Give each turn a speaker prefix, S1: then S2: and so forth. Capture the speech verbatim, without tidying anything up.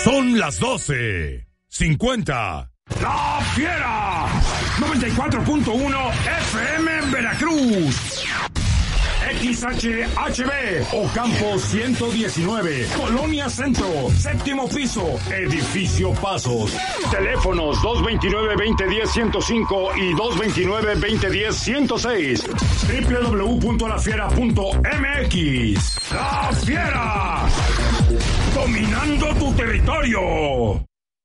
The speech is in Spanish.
S1: Son las doce cincuenta.
S2: ¡La Fiera! noventa y cuatro punto uno F M en Veracruz. X H H B, Ocampo ciento diecinueve, Colonia Centro, séptimo piso, Edificio Pasos. Teléfonos dos veintinueve, veinte diez, ciento cinco y dos veintinueve, veinte diez, ciento seis. doble u doble u doble u punto la fiera punto m x. ¡La Fiera! Dominando tu territorio.